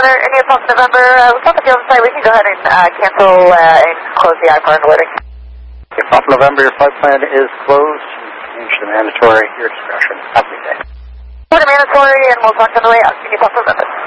Center, India Pulse November. Looks like the field site. We can go ahead and cancel and close the iPhone loading. India Pulse November, your flight plan is closed. Change to mandatory, your discretion. Have a good day. Put a mandatory, and we'll talk on the way out. India Pulse November.